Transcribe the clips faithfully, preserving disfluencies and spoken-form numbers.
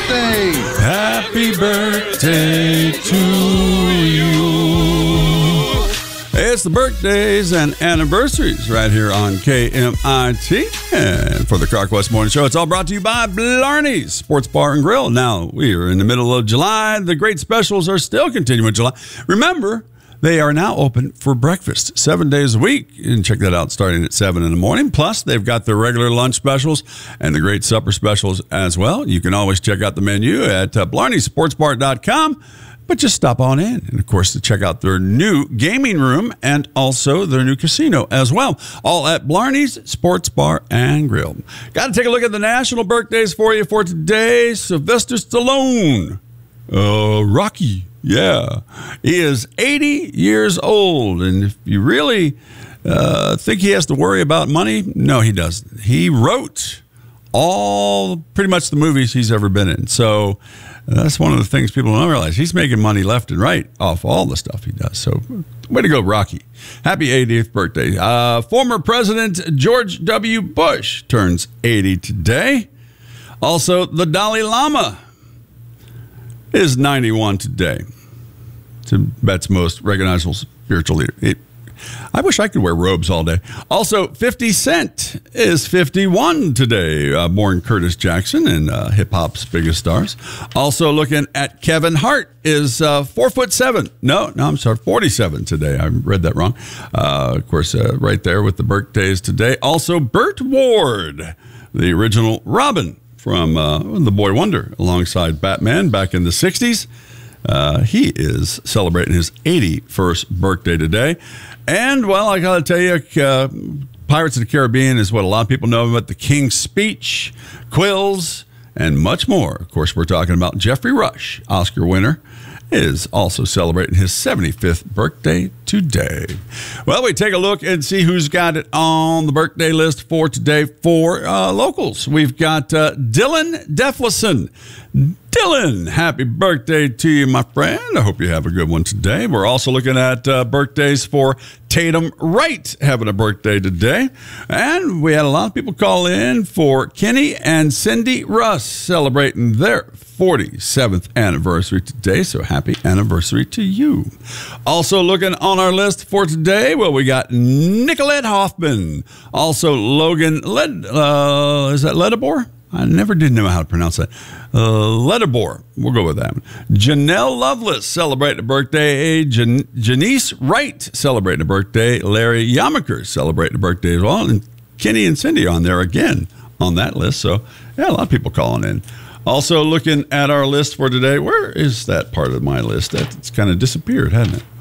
birthday. Happy birthday to you. It's the birthdays and anniversaries right here on K M I T. And for the Clark West Morning Show, it's all brought to you by Blarney's Sports Bar and Grill. Now, we are in the middle of July. The great specials are still continuing in July. Remember, they are now open for breakfast seven days a week. You can check that out starting at seven in the morning. Plus, they've got their regular lunch specials and the great supper specials as well. You can always check out the menu at uh, blarneys sports bar dot com, but just stop on in. And, of course, to check out their new gaming room and also their new casino as well. All at Blarney's Sports Bar and Grill. Got to take a look at the national birthdays for you for today. Sylvester Stallone. Uh, Rocky. Yeah, he is eighty years old, and if you really uh, think he has to worry about money, no, he doesn't. He wrote all, pretty much the movies he's ever been in, so that's one of the things people don't realize. He's making money left and right off all the stuff he does, so way to go, Rocky. Happy eightieth birthday. Uh, former President George W. Bush turns eighty today. Also, the Dalai Lama is ninety-one today. Tibet's most recognizable spiritual leader. It, I wish I could wear robes all day. Also, fifty Cent is fifty-one today. Uh, born Curtis Jackson and uh, hip-hop's biggest stars. Also looking at Kevin Hart is uh, four foot seven. No, no, I'm sorry, forty-seven today. I read that wrong. Uh, of course, uh, right there with the birthdays today. Also, Burt Ward, the original Robin from uh, The Boy Wonder, alongside Batman back in the sixties. Uh, he is celebrating his eighty-first birthday today. And, well, I got to tell you, uh, Pirates of the Caribbean is what a lot of people know about. The King's Speech, Quills, and much more. Of course, we're talking about Jeffrey Rush, Oscar winner, is also celebrating his seventy-fifth birthday today. Well, we take a look and see who's got it on the birthday list for today for uh, locals. We've got uh, Dylan Deflison. Dylan, happy birthday to you, my friend. I hope you have a good one today. We're also looking at uh, birthdays for Tatum Wright having a birthday today. And we had a lot of people call in for Kenny and Cindy Russ celebrating their forty-seventh anniversary today. So happy anniversary to you. Also looking on our list for today, well, we got Nicolette Hoffman. Also Logan Led, uh, is that Ledabor? I never did know how to pronounce that. Uh, Ledabor. We'll go with that one. Janelle Lovelace celebrating a birthday. Jan- Janice Wright celebrating a birthday. Larry Yamaker celebrating a birthday as well. And Kenny and Cindy on there again on that list. So, yeah, a lot of people calling in. Also looking at our list for today. Where is that part of my list? It's kind of disappeared, hasn't it?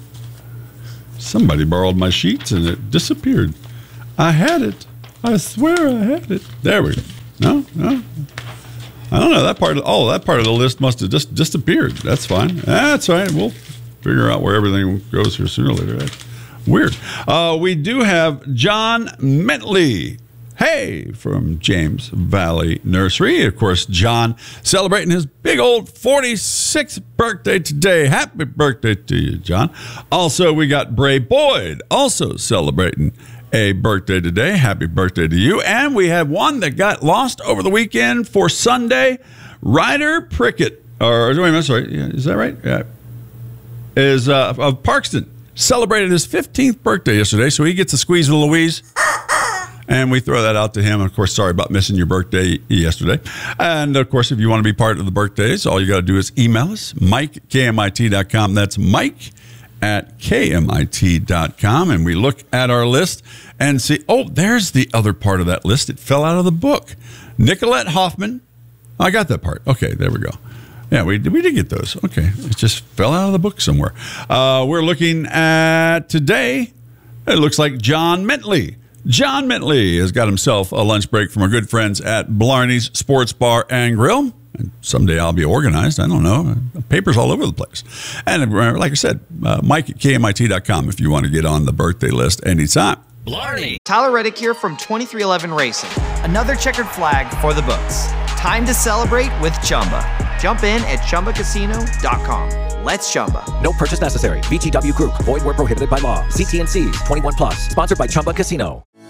Somebody borrowed my sheets and it disappeared. I had it. I swear I had it. There we go. No, no. I don't know. That part of, oh, that part of the list must have just disappeared. That's fine. That's fine. We'll figure out where everything goes here sooner or later. That's weird. Uh, we do have John Mentley. Hey, from James Valley Nursery. Of course, John celebrating his big old forty-sixth birthday today. Happy birthday to you, John. Also, we got Bray Boyd also celebrating a birthday today. Happy birthday to you. And we have one that got lost over the weekend for Sunday. Ryder Prickett, or wait a minute, sorry, is that right? Yeah. Is uh, of Parkston, celebrated his fifteenth birthday yesterday, so he gets a squeeze of Louise. And we throw that out to him. Of course, sorry about missing your birthday yesterday. And, of course, if you want to be part of the birthdays, all you got to do is email us, Mike at K M I T dot com. That's Mike at K M I T dot com. And we look at our list and see, oh, there's the other part of that list. It fell out of the book. Nicolette Hoffman. I got that part. Okay, there we go. Yeah, we, we did get those. Okay, it just fell out of the book somewhere. Uh, we're looking at today, it looks like John Mentley. John Mentley has got himself a lunch break from our good friends at Blarney's Sports Bar and Grill. And someday I'll be organized. I don't know. Papers all over the place. And like I said, uh, Mike at K M I T dot com if you want to get on the birthday list anytime. Blarney. Tyler Reddick here from twenty-three eleven Racing. Another checkered flag for the books. Time to celebrate with Chumba. Jump in at Chumba Casino dot com. Let's Chumba. No purchase necessary. V G W Group. Void where prohibited by law. See T and C's. twenty-one plus. Sponsored by Chumba Casino.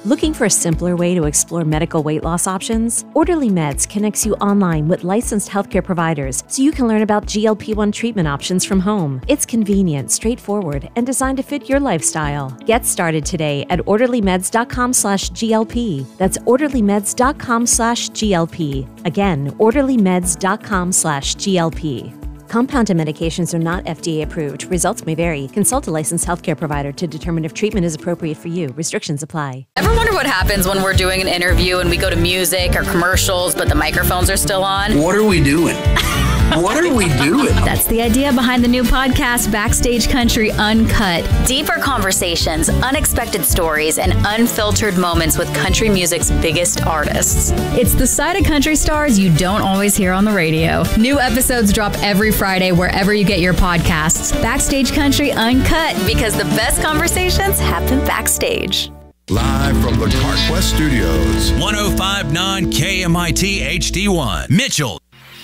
Looking for a simpler way to explore medical weight loss options? Orderly Meds connects you online with licensed healthcare providers so you can learn about G L P one treatment options from home. It's convenient, straightforward, and designed to fit your lifestyle. Get started today at orderlymeds.com slash GLP. That's orderlymeds.com slash GLP. Again, orderlymeds.com slash GLP. Compounded medications are not F D A approved. Results may vary. Consult a licensed healthcare provider to determine if treatment is appropriate for you. Restrictions apply. Ever wonder what happens when we're doing an interview and we go to music or commercials, but the microphones are still on? What are we doing? What are we doing? That's the idea behind the new podcast, Backstage Country Uncut. Deeper conversations, unexpected stories, and unfiltered moments with country music's biggest artists. It's the side of country stars you don't always hear on the radio. New episodes drop every Friday wherever you get your podcasts. Backstage Country Uncut. Because the best conversations happen backstage. Live from the CarQuest Studios. one oh five point nine K M I T H D one. Mitchell.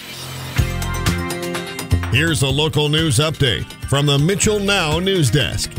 Here's a local news update from the Mitchell Now News Desk.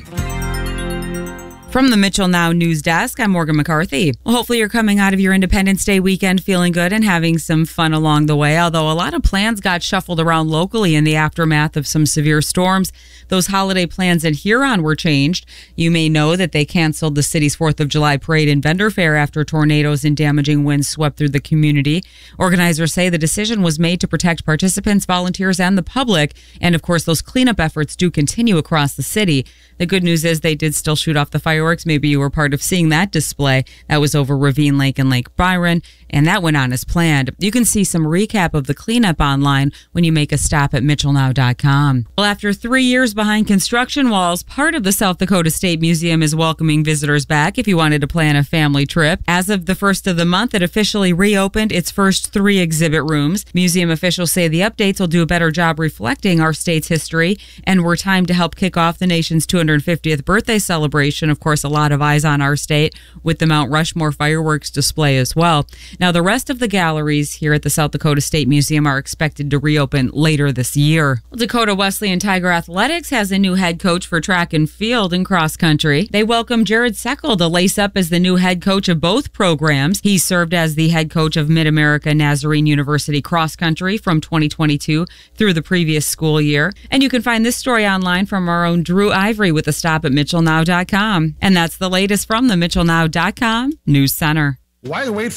From the Mitchell Now News Desk, I'm Morgan McCarthy. Well, hopefully you're coming out of your Independence Day weekend feeling good and having some fun along the way, although a lot of plans got shuffled around locally in the aftermath of some severe storms. Those holiday plans in Huron were changed. You may know that they canceled the city's fourth of July parade and vendor fair after tornadoes and damaging winds swept through the community. Organizers say the decision was made to protect participants, volunteers, and the public. And of course, those cleanup efforts do continue across the city. The good news is they did still shoot off the fireworks. Maybe you were part of seeing that display. That was over Ravine Lake and Lake Byron, and that went on as planned. You can see some recap of the cleanup online when you make a stop at mitchell now dot com. Well, after three years behind construction walls, part of the South Dakota State Museum is welcoming visitors back if you wanted to plan a family trip. As of the first of the month, it officially reopened its first three exhibit rooms. Museum officials say the updates will do a better job reflecting our state's history and were timed to help kick off the nation's two hundred fiftieth birthday celebration. Of course, a lot of eyes on our state with the Mount Rushmore fireworks display as well. Now, the rest of the galleries here at the South Dakota State Museum are expected to reopen later this year. Well, Dakota Wesleyan Tiger Athletics has a new head coach for track and field and cross country. They welcome Jared Seckel to lace up as the new head coach of both programs. He served as the head coach of Mid-America Nazarene University cross country from twenty twenty-two through the previous school year. And you can find this story online from our own Drew Ivory with a stop at mitchell now dot com. And that's the latest from the mitchell now dot com News Center. Why wait